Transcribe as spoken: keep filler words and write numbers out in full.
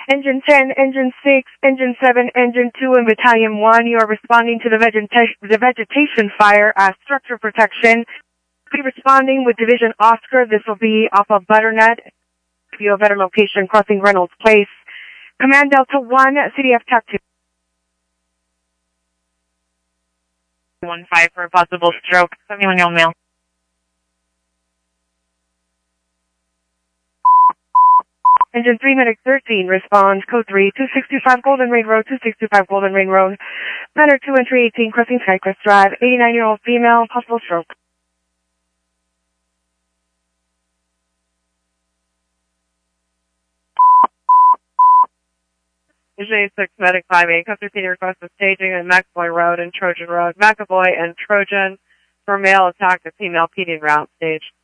Engine ten, Engine six, Engine seven, Engine two, and Battalion one, you are responding to the, vegeta the vegetation fire as structure protection. Be responding with Division Oscar. This will be off of Butternut. Give you a better location crossing Reynolds Place. Command Delta one, C D F T A C two. one five for a possible stroke. Send me on your mail. Engine three, Medic thirteen, respond, code three, two six two five Golden Rain Road, two six two five Golden Rain Road, Manor two and three eighteen, crossing Skycrest Drive, eighty-nine-year-old female, possible stroke. J six Medic five eight, Custer Senior request of staging at McAvoy Road and Trojan Road. McAvoy and Trojan for male attack the female P D route stage.